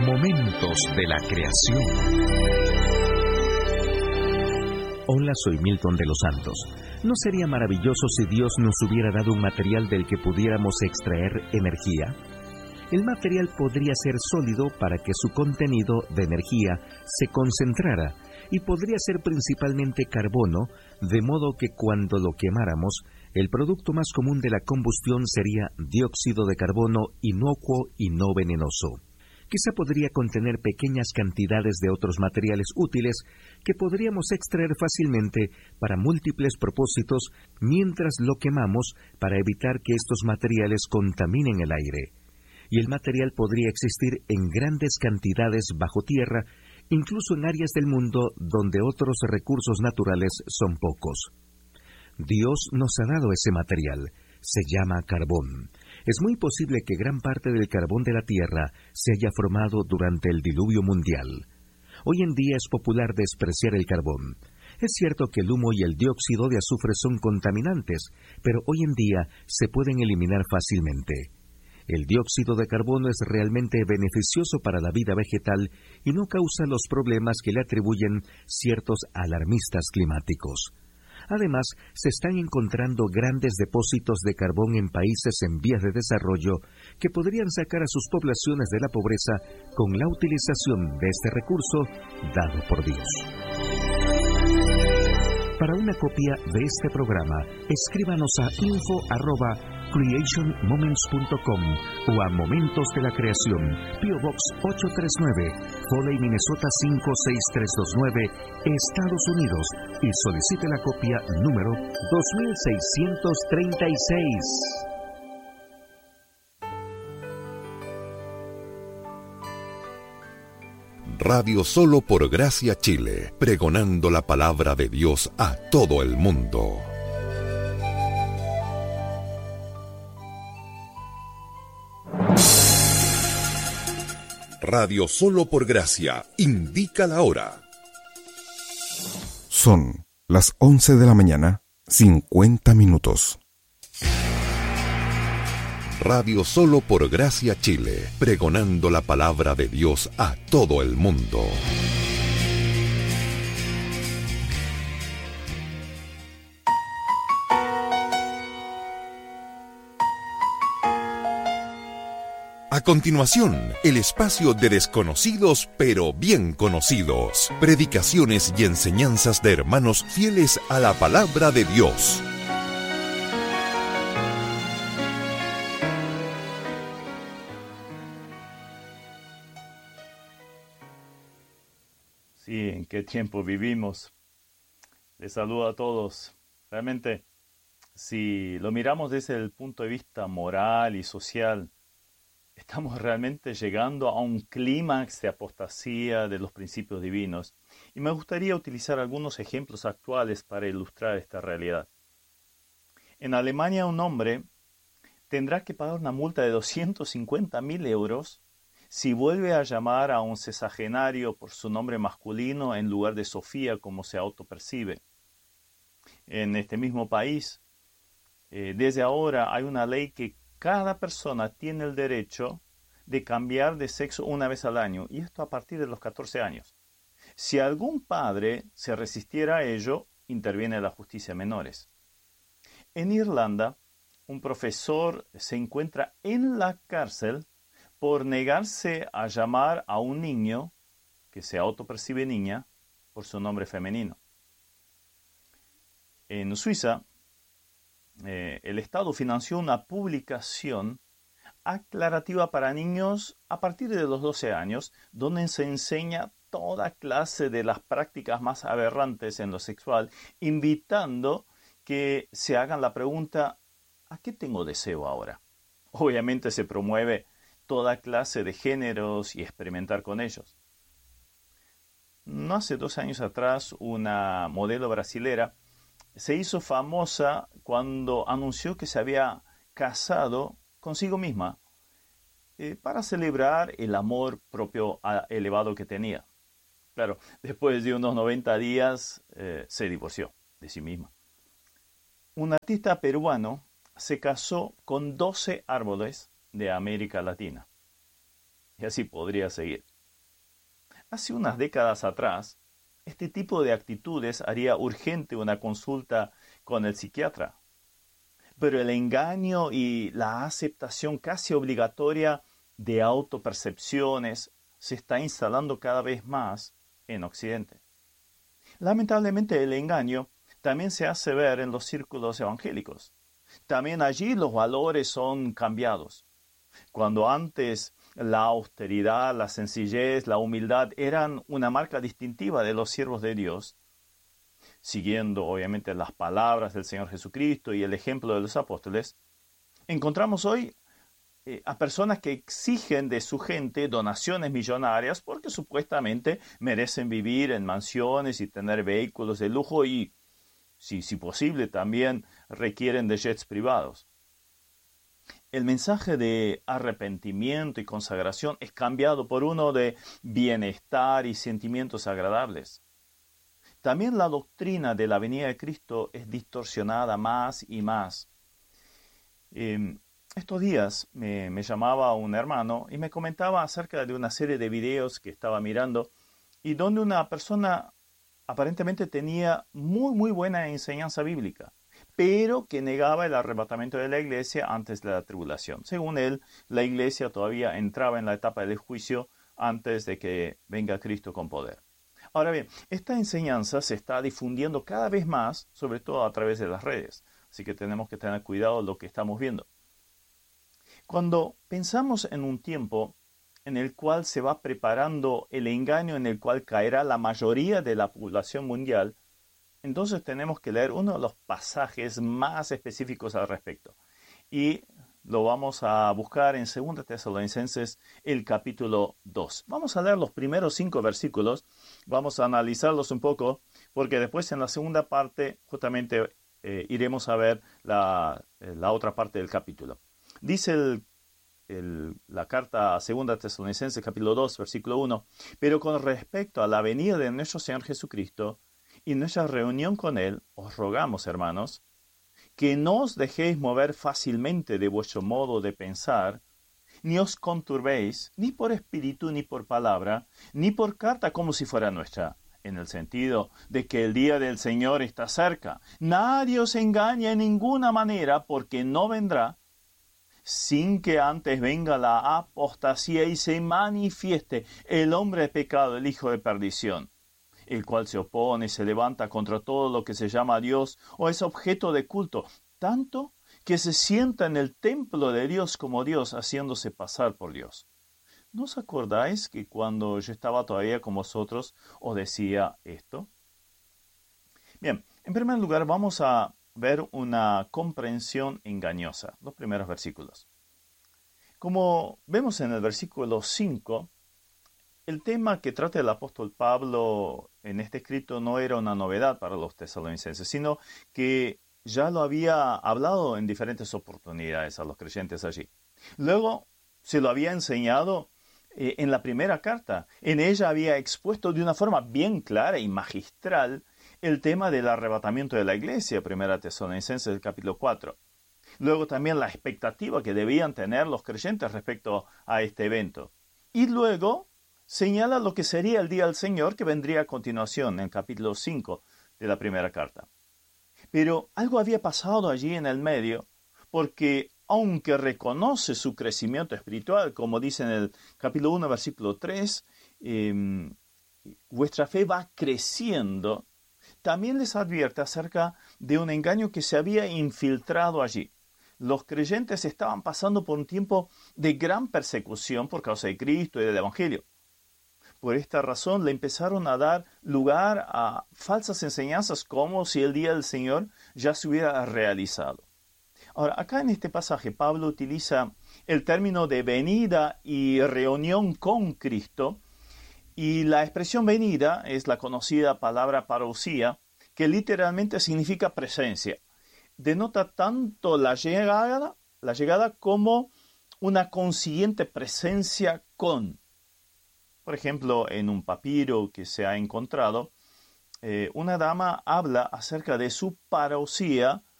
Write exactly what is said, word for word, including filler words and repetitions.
Momentos de la creación. Hola, soy Milton de los Santos. ¿No sería maravilloso si Dios nos hubiera dado un material del que pudiéramos extraer energía? El material podría ser sólido para que su contenido de energía se concentrara y podría ser principalmente carbono, de modo que cuando lo quemáramos, el producto más común de la combustión sería dióxido de carbono inocuo y no venenoso. Quizá podría contener pequeñas cantidades de otros materiales útiles que podríamos extraer fácilmente para múltiples propósitos mientras lo quemamos para evitar que estos materiales contaminen el aire. Y el material podría existir en grandes cantidades bajo tierra, incluso en áreas del mundo donde otros recursos naturales son pocos. Dios nos ha dado ese material. Se llama carbón. Es muy posible que gran parte del carbón de la Tierra se haya formado durante el diluvio mundial. Hoy en día es popular despreciar el carbón. Es cierto que el humo y el dióxido de azufre son contaminantes, pero hoy en día se pueden eliminar fácilmente. El dióxido de carbono es realmente beneficioso para la vida vegetal y no causa los problemas que le atribuyen ciertos alarmistas climáticos. Además, se están encontrando grandes depósitos de carbón en países en vías de desarrollo que podrían sacar a sus poblaciones de la pobreza con la utilización de este recurso dado por Dios. Para una copia de este programa, escríbanos a info arroba creation moments punto com o a Momentos de la Creación, P O Box ocho tres nueve, Foley, Minnesota cinco seis tres dos nueve, Estados Unidos, y solicite la copia número dos mil seiscientos treinta y seis. Radio Solo por Gracia Chile, pregonando la palabra de Dios a todo el mundo. Radio Solo por Gracia indica la hora. Son las once de la mañana, cincuenta minutos. Radio Solo por Gracia Chile, pregonando la palabra de Dios a todo el mundo. A continuación, el espacio de desconocidos pero bien conocidos. Predicaciones y enseñanzas de hermanos fieles a la palabra de Dios. Sí, ¿en qué tiempo vivimos? Les saludo a todos. Realmente, si lo miramos desde el punto de vista moral y social, estamos realmente llegando a un clímax de apostasía de los principios divinos. Y me gustaría utilizar algunos ejemplos actuales para ilustrar esta realidad. En Alemania, un hombre tendrá que pagar una multa de doscientos cincuenta mil euros si vuelve a llamar a un sexagenario por su nombre masculino en lugar de Sofía, como se autopercibe. En este mismo país, eh, desde ahora hay una ley que cada persona tiene el derecho de cambiar de sexo una vez al año, y esto a partir de los catorce años. Si algún padre se resistiera a ello, interviene la justicia de menores. En Irlanda, un profesor se encuentra en la cárcel por negarse a llamar a un niño, que se autopercibe niña, por su nombre femenino. En Suiza, Eh, el Estado financió una publicación aclarativa para niños a partir de los doce años, donde se enseña toda clase de las prácticas más aberrantes en lo sexual, invitando que se hagan la pregunta, ¿a qué tengo deseo ahora? Obviamente se promueve toda clase de géneros y experimentar con ellos. No hace dos años atrás, una modelo brasilera se hizo famosa cuando anunció que se había casado consigo misma eh, para celebrar el amor propio elevado que tenía. Claro, después de unos noventa días eh, se divorció de sí misma. Un artista peruano se casó con doce árboles de América Latina. Y así podría seguir. hace unas décadas atrás, este tipo de actitudes haría urgente una consulta con el psiquiatra. Pero el engaño y la aceptación casi obligatoria de autopercepciones se está instalando cada vez más en Occidente. Lamentablemente el engaño también se hace ver en los círculos evangélicos. También allí los valores son cambiados. Cuando antes la austeridad, la sencillez, la humildad eran una marca distintiva de los siervos de Dios, siguiendo obviamente las palabras del Señor Jesucristo y el ejemplo de los apóstoles, encontramos hoy eh, a personas que exigen de su gente donaciones millonarias porque supuestamente merecen vivir en mansiones y tener vehículos de lujo y, si, si posible, también requieren de jets privados. El mensaje de arrepentimiento y consagración es cambiado por uno de bienestar y sentimientos agradables. También la doctrina de la venida de Cristo es distorsionada más y más. Eh, estos días me, me llamaba un hermano y me comentaba acerca de una serie de videos que estaba mirando y donde una persona aparentemente tenía muy, muy buena enseñanza bíblica, pero que negaba el arrebatamiento de la iglesia antes de la tribulación. Según él, la iglesia todavía entraba en la etapa del juicio antes de que venga Cristo con poder. Ahora bien, esta enseñanza se está difundiendo cada vez más, sobre todo a través de las redes. Así que tenemos que tener cuidado de lo que estamos viendo. Cuando pensamos en un tiempo en el cual se va preparando el engaño en el cual caerá la mayoría de la población mundial, entonces tenemos que leer uno de los pasajes más específicos al respecto. Y lo vamos a buscar en segunda Tesalonicenses, el capítulo dos. Vamos a leer los primeros cinco versículos, vamos a analizarlos un poco, porque después en la segunda parte justamente eh, iremos a ver la, eh, la otra parte del capítulo. Dice el, el, la carta a segunda Tesalonicenses, capítulo dos, versículo uno, pero con respecto a la venida de nuestro Señor Jesucristo y nuestra reunión con Él, os rogamos, hermanos, que no os dejéis mover fácilmente de vuestro modo de pensar, ni os conturbéis, ni por espíritu, ni por palabra, ni por carta como si fuera nuestra, en el sentido de que el día del Señor está cerca. Nadie os engañe en ninguna manera, porque no vendrá, sin que antes venga la apostasía y se manifieste el hombre de pecado, el hijo de perdición, el cual se opone y se levanta contra todo lo que se llama Dios o es objeto de culto, tanto que se sienta en el templo de Dios como Dios, haciéndose pasar por Dios. ¿No os acordáis que cuando yo estaba todavía con vosotros os decía esto? Bien, en primer lugar vamos a ver una comprensión engañosa, los primeros versículos. Como vemos en el versículo cinco, el tema que trata el apóstol Pablo en este escrito no era una novedad para los tesalonicenses, sino que ya lo había hablado en diferentes oportunidades a los creyentes allí. Luego se lo había enseñado eh, en la primera carta. En ella había expuesto de una forma bien clara y magistral el tema del arrebatamiento de la iglesia, primera Tesalonicenses capítulo cuatro. Luego también la expectativa que debían tener los creyentes respecto a este evento. Y luego señala lo que sería el día del Señor que vendría a continuación en el capítulo cinco de la primera carta. Pero algo había pasado allí en el medio, porque aunque reconoce su crecimiento espiritual, como dice en el capítulo uno, versículo tres, eh, vuestra fe va creciendo, también les advierte acerca de un engaño que se había infiltrado allí. Los creyentes estaban pasando por un tiempo de gran persecución por causa de Cristo y del Evangelio. Por esta razón le empezaron a dar lugar a falsas enseñanzas como si el día del Señor ya se hubiera realizado. Ahora, acá en este pasaje Pablo utiliza el término de venida y reunión con Cristo, y la expresión venida es la conocida palabra parousia, que literalmente significa presencia. Denota tanto la llegada, la llegada como una consiguiente presencia con. Por ejemplo, en un papiro que se ha encontrado, eh, una dama habla acerca de su parousia